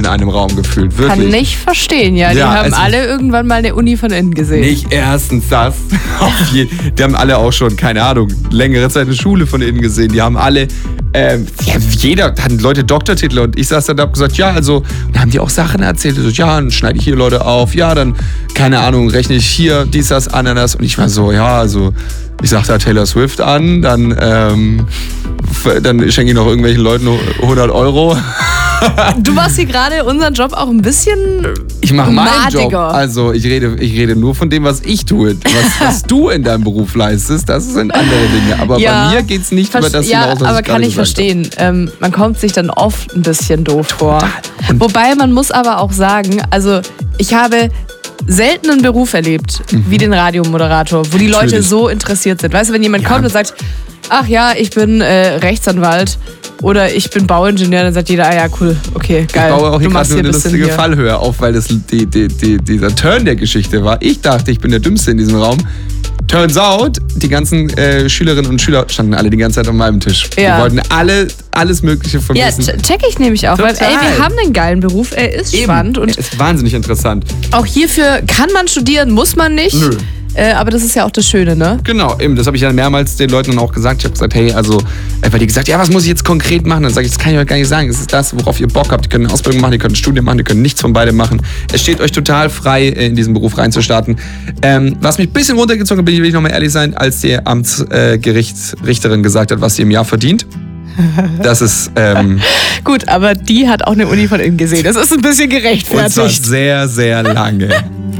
in einem Raum gefühlt, wirklich. Kann nicht verstehen, ja. Die haben alle irgendwann mal eine Uni von innen gesehen. Nicht erstens das. Die haben alle auch schon, keine Ahnung, längere Zeit eine Schule von innen gesehen. Die haben alle, jeder hatten Leute Doktortitel und ich saß da und hab gesagt, ja, also, und haben die auch Sachen erzählt. So, ja, dann schneide ich hier Leute auf, ja, dann, keine Ahnung, rechne ich hier dies, das, Ananas. Und ich war so, ja, also, ich sag da Taylor Swift an, dann schenke ich noch irgendwelchen Leuten 100 €. Du machst hier gerade unseren Job auch ein bisschen Ich mache meinen madiger. Job. Also ich rede nur von dem, was ich tue. Was du in deinem Beruf leistest, das sind andere Dinge. Aber bei mir geht es nicht über das hinaus, was aber ich kann ich gesagt verstehen. Man kommt sich dann oft ein bisschen doof vor. Wobei man muss aber auch sagen, also ich habe selten einen Beruf erlebt, wie den Radiomoderator, wo die Leute so interessiert sind. Weißt du, wenn jemand kommt und sagt, ach ja, ich bin Rechtsanwalt oder ich bin Bauingenieur, dann sagt jeder, ah ja, cool, okay, geil. Ich baue auch hier gerade nur eine lustige hier. Fallhöhe auf, weil das dieser Turn der Geschichte war. Ich dachte, ich bin der Dümmste in diesem Raum. Turns out, die ganzen Schülerinnen und Schüler standen alle die ganze Zeit an meinem Tisch. Ja. Die wollten alles Mögliche von Ja, wissen. check ich nämlich auch, weil Total. wir haben einen geilen Beruf, er ist spannend und Er ist wahnsinnig interessant. auch hierfür kann man studieren, muss man nicht. Nö. Aber das ist ja auch das Schöne, ne? Genau, eben, das habe ich ja mehrmals den Leuten dann auch gesagt. Ich habe gesagt, hey, also, weil die gesagt, ja, was muss ich jetzt konkret machen? Dann sage ich, das kann ich euch gar nicht sagen. Es ist das, worauf ihr Bock habt. Ihr könnt eine Ausbildung machen, ihr könnt ein Studium machen, ihr könnt nichts von beidem machen. Es steht euch total frei, in diesen Beruf reinzustarten. Was mich ein bisschen runtergezogen hat, will ich nochmal ehrlich sein, als die Amtsgerichtsrichterin gesagt hat, was sie im Jahr verdient. Das ist, Gut, aber die hat auch eine Uni von innen gesehen. Das ist ein bisschen und zwar gerechtfertigt. sehr, sehr lange.